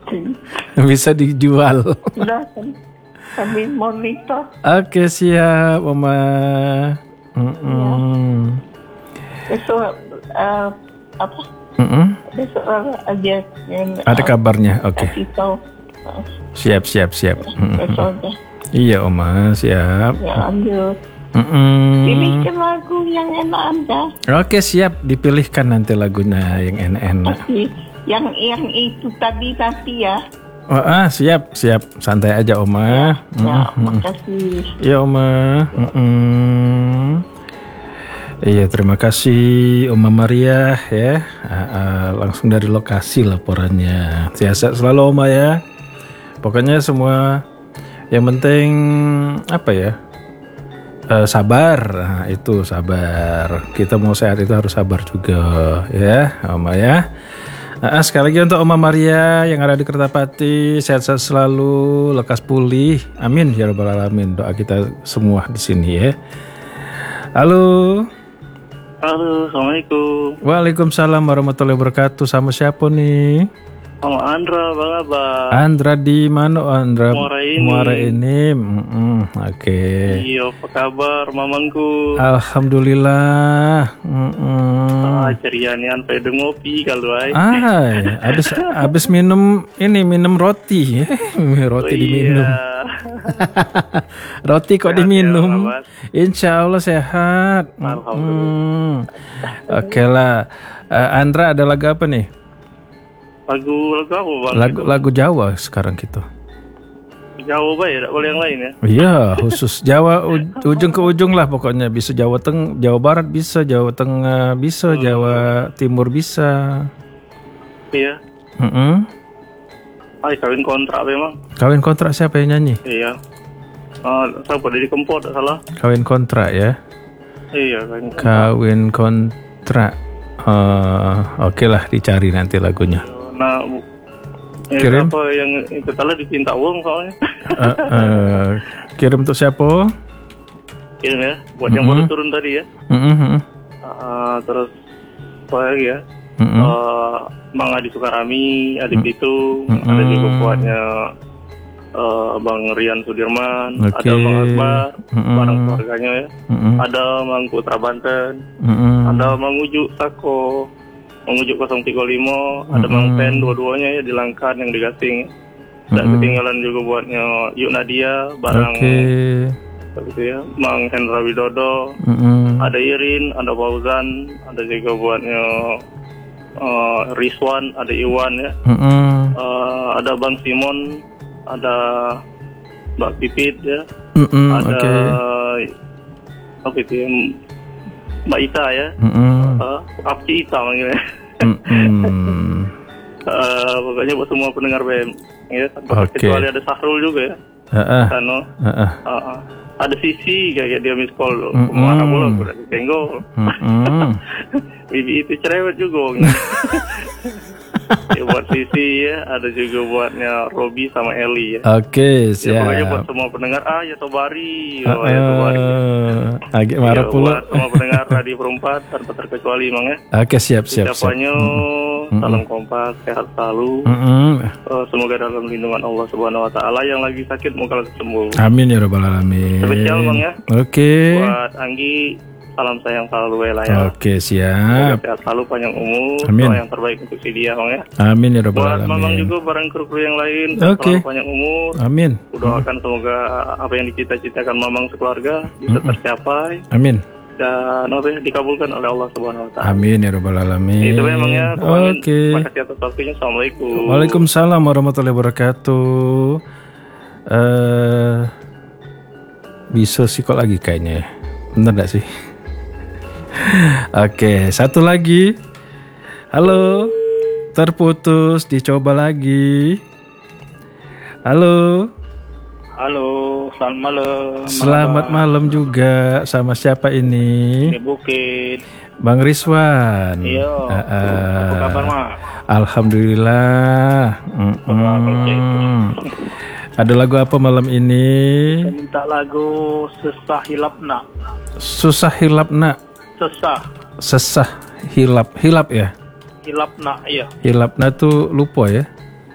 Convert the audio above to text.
Bisa dijual. Udah kami monitor. Oke, siap, Oma. Besok apa? Besok aja yang Ada kabarnya, oke. kasih tahu. Siap. Besok aja. Iya, Oma, siap. Ya ambil. Pilihkan lagu yang enak Anda. Oke, siap, dipilihkan nanti lagunya yang enak-enak. Pasti yang itu tadi ya. Oh, siap, santai aja, Oma. Ya, makasih. Iya, Oma. Iya, terima kasih Oma Maria ya. Langsung dari lokasi laporannya. Sehat selalu, Oma ya. Pokoknya semua yang penting apa ya? Sabar. Nah, itu sabar. Kita mau sehat itu harus sabar juga ya, Oma ya. Sekali lagi untuk Oma Maria yang ada di Kertapati, sehat-sehat selalu, lekas pulih. Amin ya rabbal alamin. Doa kita semua di sini ya. Halo. Halo, assalamualaikum. Waalaikumsalam warahmatullahi wabarakatuh. Sama siapa nih? Sama Andra, Bang Abang. Andra di mana? Andra Muara ini. Oke. Iya, apa kabar mamangku? Alhamdulillah. Cerianian pada ngopi kalau ay. Habis minum roti. Roti diminum. Roti kok diminum? Insya Allah sehat. Alhamdulillah. Oke lah. Andra ada lagu apa nih? Lagu apa Bang? Lagu Jawa sekarang gitu. Jawa Bay, tidak boleh yang lain ya? Iya, khusus Jawa ujung ke ujung lah pokoknya. Bisa Jawa Jawa Barat bisa, Jawa Tengah bisa, Jawa Timur bisa. Iya. Kawin kontrak memang. Kawin kontrak siapa yang nyanyi? Iya. Siapa dari Kempot tak salah? Kawin kontrak ya? Iya, kawin kontrak. Oke lah, dicari nanti lagunya. Nah, kirim apa yang itu salah dipinta uang soalnya. Kirim untuk siapa? Kirim ya, buat yang baru turun tadi ya. Terus apa lagi ya? Bang Adi Sukarami, adik itu, ada juga buatnya Bang Rian Sudirman, ada Bang Akbar, barang keluarganya ya. Ada Bang Putra Banten, ada Bang Ujuk Sako, Bang Ujuk 035, ada Bang Pen, dua-duanya ya di Langkan yang digasing. Dan ketinggalan juga buatnya Yuk Nadia, barang gitu ya. Bang Hendra Widodo, ada Irin, ada Fauzan, ada juga buatnya Rizwan, ada Iwan ya. Ada Bang Simon, ada Mbak Pipit ya. Ada apa itu ya? Mbak Ita ya. Apci Ita manggilnya. Pokoknya buat semua pendengar BM ya, tanpa kecuali ada Sahrul juga ya. Ada Sisi kayak dia miss call kemana bola udah disenggol. Bibi itu cerewet juga. Ya, buat Sisi ya, ada juga buatnya Robi sama Eli ya. Oke, siap. Ya, pokoknya buat semua pendengar ya Tobari, agak marah pula. Buat semua pendengar Radio Perempat tanpa terkecuali Mang ya. Oke, siap. Ucapannya salam kompak, sehat selalu. Semoga dalam lindungan Allah Subhanahu wa taala, yang lagi sakit semoga sembuh. Amin ya rabbal alamin. Spesial Bang ya. Oke. Buat Anggi, salam sayang selalu ya. Oke, siap. Sehat selalu, panjang umur. Amin. Doa yang terbaik untuk si dia Bang ya. Amin ya rabbal alamin. Buat Mamang juga barang kru yang lain, selalu panjang umur. Amin. Doakan semoga apa yang dicita-citakan Mamang sekeluarga bisa tercapai. Amin. Dan dikabulkan oleh Allah Subhanahu wa taala. Amin ya rabbal alamin. Itu memangnya. Oke. Terima kasih atas waktunya. Assalamualaikum. Waalaikumsalam warahmatullahi wabarakatuh. Bisa sih kok lagi kayaknya. Bener gak sih? Oke, satu lagi. Halo. Terputus, dicoba lagi. Halo. Halo, selamat malam. Selamat malam juga. Sama siapa ini? Di Bukit. Bang Rizwan. Iya. Apa kabar, Mas? Alhamdulillah. Ada lagu apa malam ini? Saya minta lagu Sesah Hilapna. Susah hilapna. Sesah hilap ya. Hilapna, iya. Hilapna tuh lupa ya.